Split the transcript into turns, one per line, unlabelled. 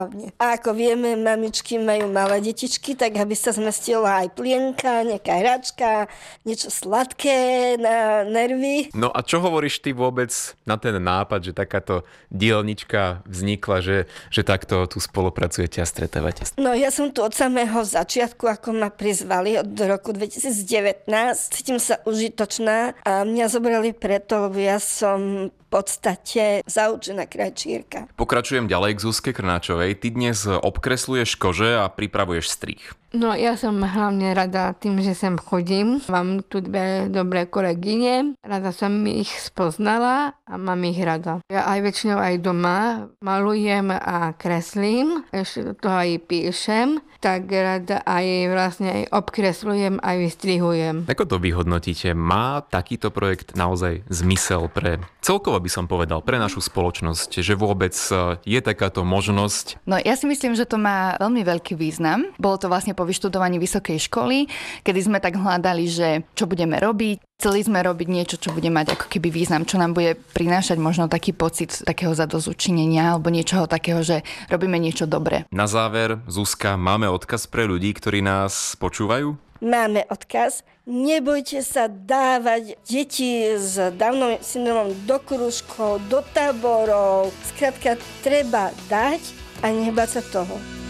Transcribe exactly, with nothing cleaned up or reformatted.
A ako vieme, mamičky majú malé detičky, tak aby sa zmestila aj plienka, nejaká hračka, niečo sladké na nervy.
No a čo hovoríš ty vôbec na ten nápad, že takáto dielnička vznikla, že, že takto tu spolupracujete a stretávate?
No ja som tu od samého začiatku, ako ma prizvali od roku dvetisíc devätnásť. Cítim sa užitočná a mňa zobrali preto, lebo ja som v podstate zaučená krajčírka.
Pokračujem ďalej k Zuzke Krnáčovej. Ty dnes obkresluješ kože a pripravuješ strih.
No ja som hlavne rada tým, že sem chodím. Mám tu dve dobré kolegyne. Rada som ich spoznala a mám ich rada. Ja aj väčšinou aj doma malujem a kreslím. Ešte do toho aj píšem. Tak rada aj vlastne aj obkreslujem, aj vystrihujem.
Ako to vyhodnotíte? Má takýto projekt naozaj zmysel pre, celkovo by som povedal, pre našu spoločnosť? Že vôbec je takáto možnosť?
No ja si myslím, že to má veľmi veľký význam. Bolo to vlastne po vyštudovaní vysokej školy, kedy sme tak hľadali, že čo budeme robiť. Chceli sme robiť niečo, čo bude mať ako keby význam, čo nám bude prinášať možno taký pocit takého zadozučinenia alebo niečoho takého, že robíme niečo dobré.
Na záver, Zuzka, máme odkaz pre ľudí, ktorí nás počúvajú?
Máme odkaz. Nebojte sa dávať deti s Downovým syndromom do krúžkov, do táborov. Skrátka, treba dať a nebáť sa toho.